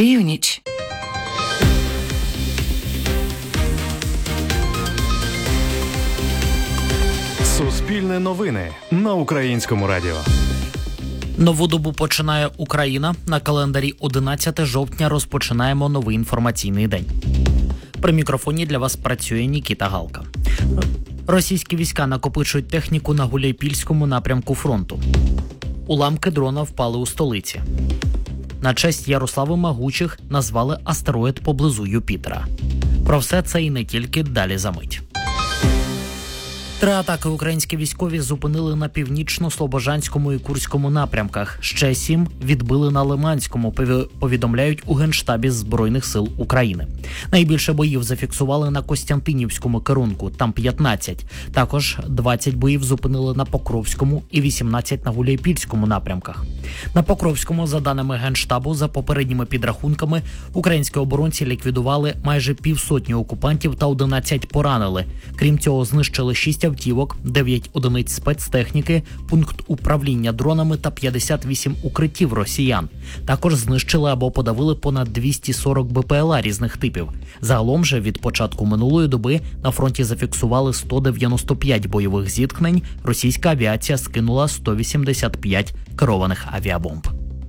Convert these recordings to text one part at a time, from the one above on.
Північ. Суспільне новини на Українському радіо. Нову добу починає Україна. На календарі 11 жовтня розпочинаємо новий інформаційний день. При мікрофоні для вас працює Нікіта Галка. Російські війська накопичують техніку на Гуляйпільському напрямку фронту. Уламки дрона впали у столиці. На честь Ярослави Магучих назвали астероїд поблизу Юпітера. Про все це і не тільки далі за мить. 3 атаки українські військові зупинили на Північно-Слобожанському і Курському напрямках. Ще 7 відбили на Лиманському, повідомляють у Генштабі Збройних сил України. Найбільше боїв зафіксували на Костянтинівському керунку, там 15. Також 20 боїв зупинили на Покровському і 18 на Гуляйпільському напрямках. На Покровському, за даними Генштабу, за попередніми підрахунками, українські оборонці ліквідували майже півсотні окупантів та 11 поранили. Крім цього, знищили 6 автівок, 9 одиниць спецтехніки, пункт управління дронами та 58 укриттів росіян. Також знищили або подавили понад 240 БПЛА різних типів. Загалом же від початку минулої доби на фронті зафіксували 195 бойових зіткнень, російська авіація скинула 185 керованих авіабомб.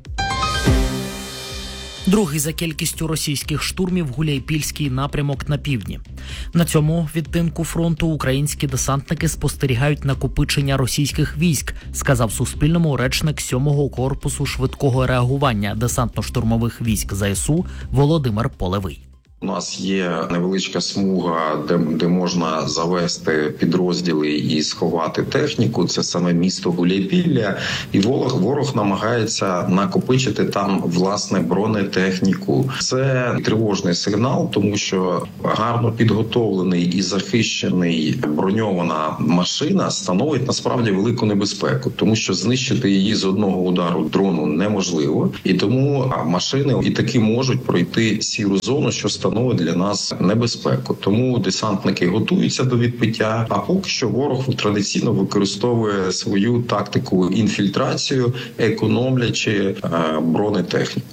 Другий за кількістю російських штурмів Гуляйпільський напрямок на півдні. На цьому відтинку фронту українські десантники спостерігають накопичення російських військ, сказав Суспільному речник 7-го корпусу швидкого реагування десантно-штурмових військ ЗСУ Володимир Полевий. У нас є невеличка смуга, де можна завести підрозділи і сховати техніку. Це саме місто Гуляйпілля. І ворог намагається накопичити там, власне, бронетехніку. Це тривожний сигнал, тому що гарно підготовлений і захищений броньована машина становить насправді велику небезпеку, тому що знищити її з одного удару дрону неможливо. І тому машини і таки можуть пройти сіру зону, що становить для нас небезпеку. Тому десантники готуються до відбиття, а поки що ворог традиційно використовує свою тактику інфільтрацію, економлячи бронетехніку.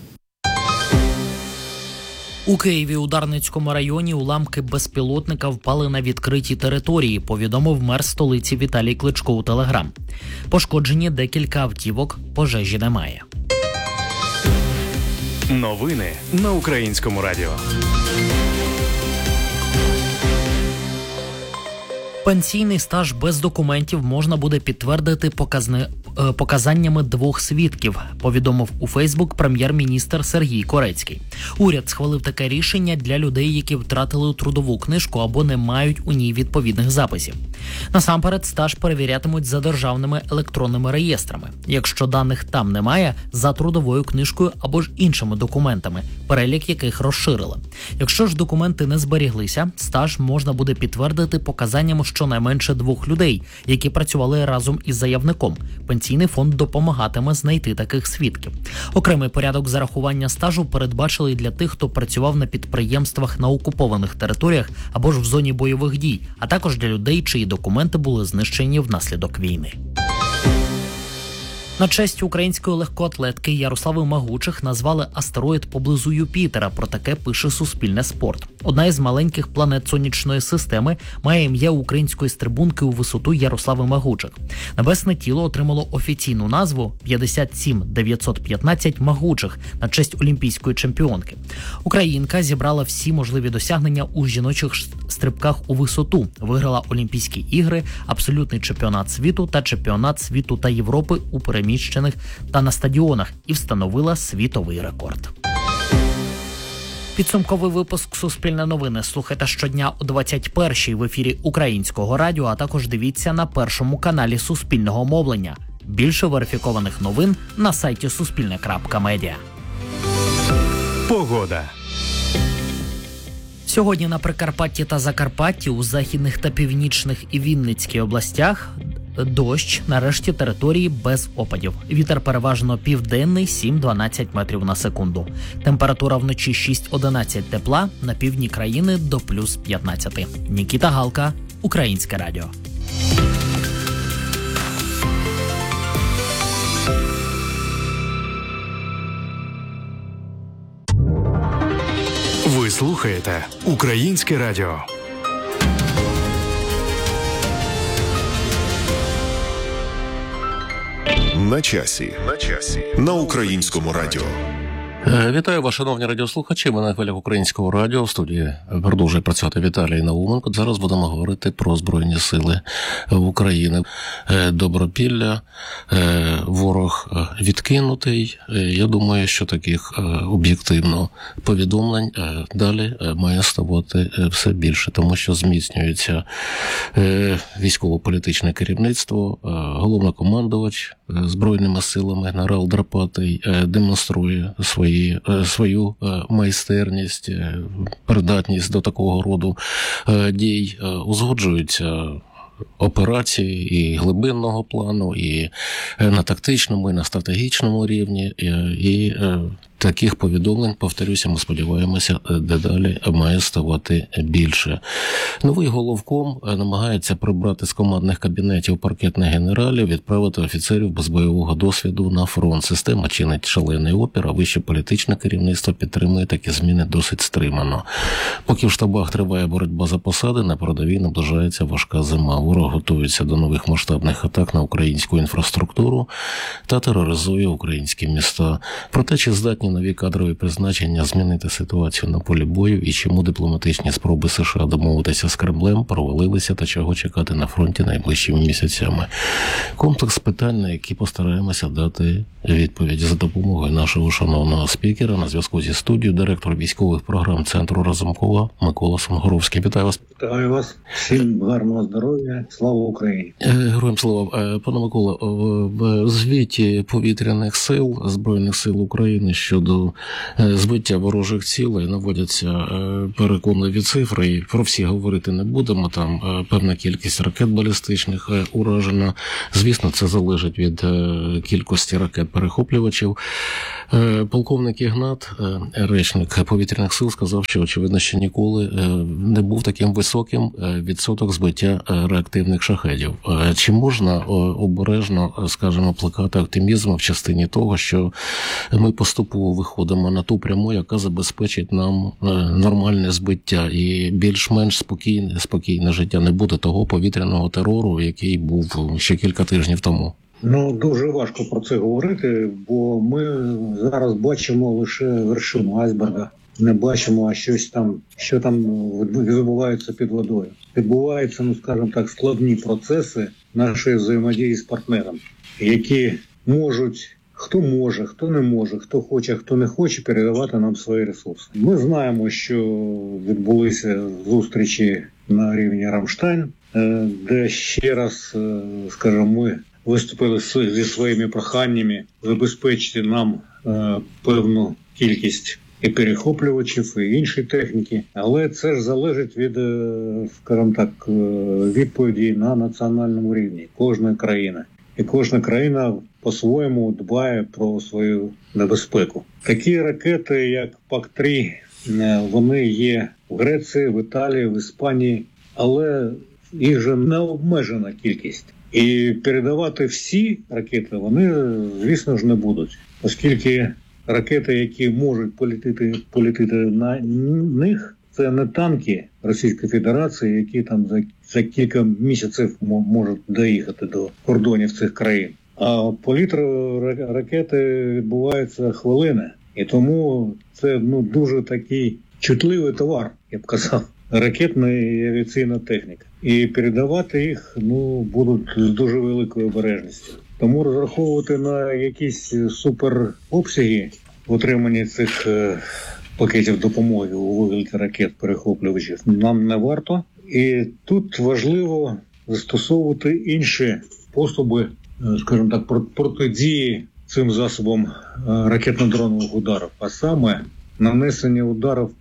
У Києві у Дарницькому районі уламки безпілотника впали на відкритій території, повідомив мер столиці Віталій Кличко у Телеграм. Пошкоджені декілька автівок, пожежі немає. Новини на Українському радіо. Пенсійний стаж без документів можна буде підтвердити показаннями 2 свідків, повідомив у Фейсбук прем'єр-міністр Сергій Корецький. Уряд схвалив таке рішення для людей, які втратили трудову книжку або не мають у ній відповідних записів. Насамперед, стаж перевірятимуть за державними електронними реєстрами. Якщо даних там немає, за трудовою книжкою або ж іншими документами, перелік яких розширили. Якщо ж документи не зберіглися, стаж можна буде підтвердити показаннями щонайменше 2 людей, які працювали разом із заявником. Пенсійний фонд допомагатиме знайти таких свідків. Окремий порядок зарахування стажу передбачили для тих, хто працював на підприємствах на окупованих територіях або ж в зоні бойових дій, а також для людей, чиї документи були знищені внаслідок війни. На честь української легкоатлетки Ярослави Магучих назвали астероїд поблизу Юпітера, про таке пише Суспільне спорт. Одна із маленьких планет сонячної системи має ім'я української стрибунки у висоту Ярослави Магучих. Небесне тіло отримало офіційну назву 57915 Магучих на честь олімпійської чемпіонки. Українка зібрала всі можливі досягнення у жіночих стрибках у висоту, виграла Олімпійські ігри, абсолютний чемпіонат світу та чемпіонат світу та Європи у переміщених та на стадіонах і встановила світовий рекорд. Підсумковий випуск «Суспільне новини» слухайте щодня о 21-й в ефірі Українського радіо, а також дивіться на першому каналі Суспільного мовлення. Більше верифікованих новин на сайті суспільне.медіа. Погода. Сьогодні на Прикарпатті та Закарпатті, у західних та північних і Вінницькій областях дощ, на решті території без опадів. Вітер переважно південний 7-12 метрів на секунду. Температура вночі 6-11 тепла, на півдні країни до плюс 15. Нікіта Галка, Українське радіо. Ви слухаєте Українське радіо. На часі. На Українському радіо. Вітаю вас, шановні радіослухачі. Ми на хвилях Українського радіо. В студії продовжує працювати Віталій Науменко. Зараз будемо говорити про Збройні сили України. Добропілля, ворог відкинутий. Я думаю, що таких об'єктивно повідомлень далі має ставати все більше, тому що зміцнюється військово-політичне керівництво, головнокомандувач Збройними силами генерал Драпатий демонструє свою майстерність, придатність до такого роду дій, узгоджуються операції і глибинного плану, і на тактичному, і на стратегічному рівні, і таких повідомлень, повторюся, ми сподіваємося, дедалі має ставати більше. Новий головком намагається прибрати з командних кабінетів паркетних генералів, відправити офіцерів без бойового досвіду на фронт. Система чинить шалений опір, а вище політичне керівництво підтримує такі зміни досить стримано. Поки в штабах триває боротьба за посади, на передовій наближається важка зима. Ворог готується до нових масштабних атак на українську інфраструктуру та тероризує українські міста. Проте, чи здатні нові кадрові призначення змінити ситуацію на полі бою і чому дипломатичні спроби США домовитися з Кремлем провалилися та чого чекати на фронті найближчими місяцями. Комплекс питань, на які постараємося дати відповідь за допомогою нашого шановного спікера. На зв'язку зі студією директор військових програм Центру Разумкова Микола Сангоровський. Вітаю вас. Вітаю вас. Всім гарного здоров'я. Слава Україні. Героям слава. Пане Микола, в звіті повітряних сил, Збройних сил України щодо збиття ворожих цілей наводяться переконливі цифри, і про всі говорити не будемо. Там певна кількість ракет балістичних уражена. Звісно, це залежить від кількості ракет-перехоплювачів. Полковник Ігнат, речник повітряних сил, сказав, що, очевидно, ще ніколи не був таким високим відсоток збиття реактивних шахедів. Чи можна обережно, скажімо, плекати оптимізм в частині того, що ми поступово виходимо на ту пряму, яка забезпечить нам нормальне збиття і більш-менш спокійне життя, не буде того повітряного терору, який був ще кілька тижнів тому? Дуже важко про це говорити, бо ми зараз бачимо лише вершину айсберга. Не бачимо, що там відбувається під водою. Відбуваються, скажімо так, складні процеси нашої взаємодії з партнером, які можуть, хто може, хто не може, хто хоче, хто не хоче передавати нам свої ресурси. Ми знаємо, що відбулися зустрічі на рівні Рамштайн, де ще раз, скажімо, ми виступили зі своїми проханнями забезпечити нам певну кількість і перехоплювачів, і іншої техніки. Але це ж залежить від, скажімо так, відповіді на національному рівні кожної країни. І кожна країна по-своєму дбає про свою небезпеку. Такі ракети, як ПАК-3, вони є в Греції, в Італії, в Іспанії, але їх же не обмежена кількість. І передавати всі ракети вони, звісно ж, не будуть, оскільки ракети, які можуть полетіти на них, це не танки Російської Федерації, які там за кілька місяців можуть доїхати до кордонів цих країн. А політ ракети відбувається хвилини. І тому це дуже такий чутливий товар, я б казав, ракетна і авіаційна техніка. І передавати їх будуть з дуже великою обережністю. Тому розраховувати на якісь суперобсяги в отриманні цих пакетів допомоги у вигляді ракет-перехоплювачів нам не варто. І тут важливо застосовувати інші способи, скажімо так, протидії цим засобам ракетно-дронових ударів. А саме нанесення ударів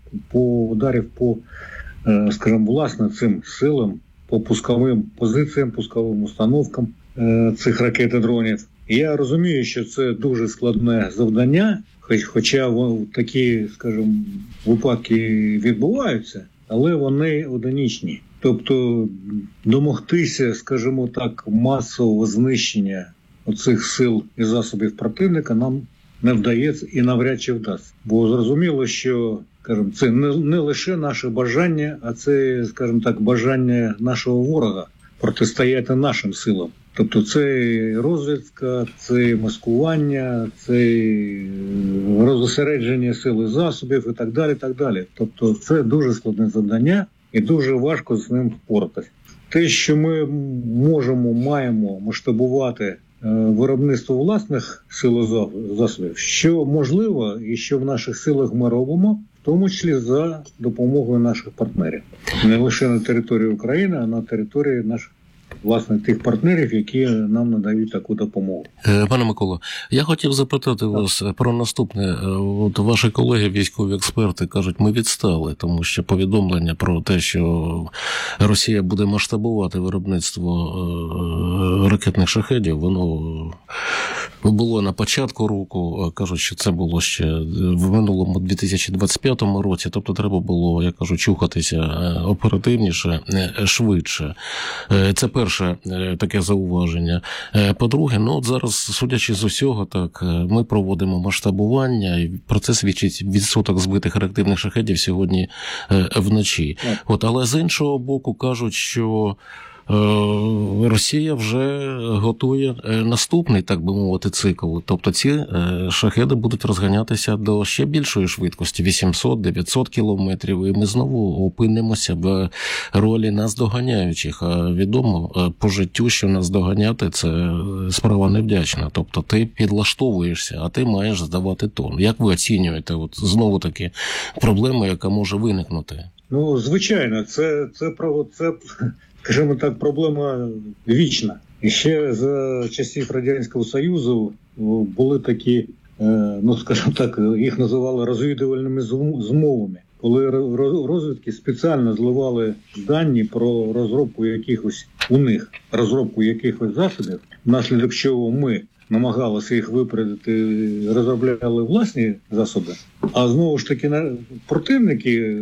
по, скажімо, власне цим силам, по пусковим позиціям, пусковим установкам цих ракет і дронів. Я розумію, що це дуже складне завдання, хоча такі, скажімо, випадки відбуваються, але вони одиничні. Тобто домогтися, скажімо так, масового знищення оцих сил і засобів противника нам не вдається і навряд чи вдасться. Бо зрозуміло, що, скажімо, це не лише наше бажання, а це, скажімо так, бажання нашого ворога протистояти нашим силам. Тобто це розвідка, це маскування, це розосередження сил і засобів і так далі, так далі. Тобто це дуже складне завдання і дуже важко з ним впоратися. Те, що ми маємо масштабувати виробництво власних сил і засобів, що можливо і що в наших силах ми робимо, в тому числі за допомогою наших партнерів. Не лише на території України, а на території наших, власне, тих партнерів, які нам надають таку допомогу. Пане Миколо, я хотів запитати вас про наступне. От ваші колеги, військові експерти, кажуть, ми відстали, тому що повідомлення про те, що Росія буде масштабувати виробництво ракетних шахедів, воно було на початку року, кажуть, що це було ще в минулому 2025 році, тобто треба було, я кажу, чухатися оперативніше, швидше. Це перше таке зауваження. По-друге, от зараз, судячи з усього, так, ми проводимо масштабування, і про це свідчить відсоток збитих реактивних шахедів сьогодні вночі. Але з іншого боку кажуть, що Росія вже готує наступний, так би мовити, цикл. Тобто ці шахеди будуть розганятися до ще більшої швидкості, 800-900 кілометрів, і ми знову опинимося в ролі наздоганяючих. А відомо по життю, що наздоганяти – це справа невдячна. Тобто ти підлаштовуєшся, а ти маєш здавати тон. Як ви оцінюєте знову таки проблему, яка може виникнути? Звичайно, це скажімо так, проблема вічна. І ще за часів Радянського Союзу були такі, скажімо так, їх називали розвідувальними змовами, коли розвідки спеціально зливали дані про розробку якихось засобів, внаслідок чого ми намагалися їх випередити, розробляли власні засоби. А знову ж таки противники